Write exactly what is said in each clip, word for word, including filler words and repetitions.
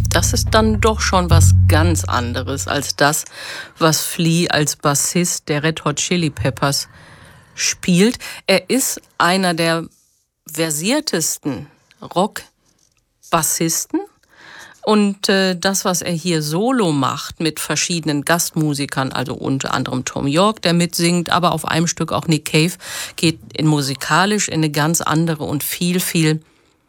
Das ist dann doch schon was ganz anderes als das, was Flea als Bassist der Red Hot Chili Peppers spielt. Er ist einer der versiertesten Rock-Bassisten. Und äh, das, was er hier solo macht mit verschiedenen Gastmusikern, also unter anderem Tom York, der mitsingt, aber auf einem Stück auch Nick Cave, geht in musikalisch in eine ganz andere und viel, viel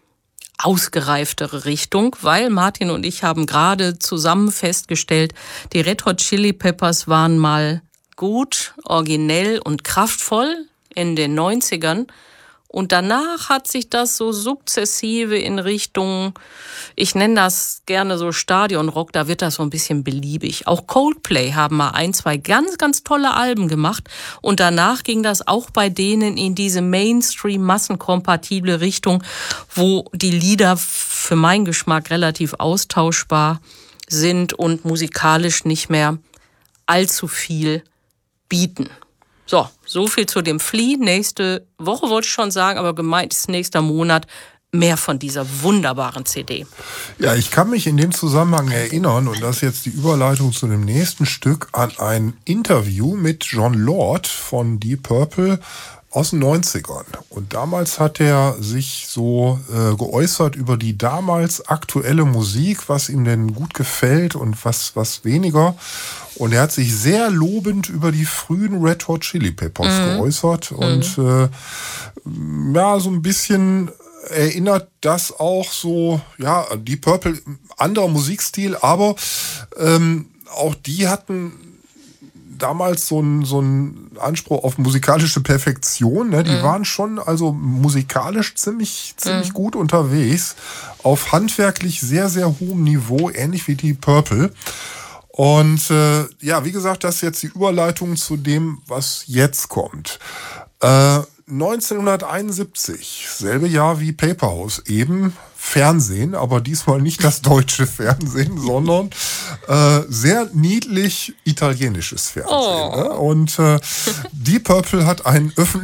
ausgereiftere Richtung, weil Martin und ich haben gerade zusammen festgestellt, die Red Hot Chili Peppers waren mal gut, originell und kraftvoll in den neunzigern. Und danach hat sich das so sukzessive in Richtung, ich nenne das gerne so Stadionrock, da wird das so ein bisschen beliebig. Auch Coldplay haben mal ein, zwei ganz, ganz tolle Alben gemacht. Und danach ging das auch bei denen in diese Mainstream-massenkompatible Richtung, wo die Lieder für meinen Geschmack relativ austauschbar sind und musikalisch nicht mehr allzu viel bieten. So, so viel zu dem Flea. Nächste Woche wollte ich schon sagen, aber gemeint ist nächster Monat mehr von dieser wunderbaren C D. Ja, ich kann mich in dem Zusammenhang erinnern, und das ist jetzt die Überleitung zu dem nächsten Stück, an ein Interview mit Jon Lord von Deep Purple aus den neunzigern. Und damals hat er sich so äh, geäußert über die damals aktuelle Musik, was ihm denn gut gefällt und was, was weniger. Und er hat sich sehr lobend über die frühen Red Hot Chili Peppers mhm. geäußert. Und äh, ja, so ein bisschen erinnert das auch so, ja, Deep Purple, anderer Musikstil, aber ähm, auch die hatten damals so einen so einen Anspruch auf musikalische Perfektion. Ne? Die mhm. waren schon also musikalisch ziemlich, ziemlich mhm. gut unterwegs, auf handwerklich sehr, sehr hohem Niveau, ähnlich wie Deep Purple. Und äh, ja, wie gesagt, das ist jetzt die Überleitung zu dem, was jetzt kommt. Äh, neunzehnhunderteinundsiebzig, selbe Jahr wie Paperhouse, eben Fernsehen, aber diesmal nicht das deutsche Fernsehen, sondern äh, sehr niedlich italienisches Fernsehen. Oh. Ne? Und äh, Deep Purple hat einen öffentlichen